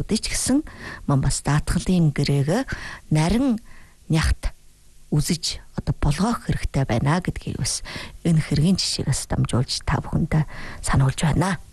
ч гэсэн мөн бас даатгалын гэрээг нарийн нягт үзэж одоо болгоох хэрэгтэй байна гэдгийг бас энэ хэргийн жишээгээс дамжуулж та бүхэнд сануулж байна.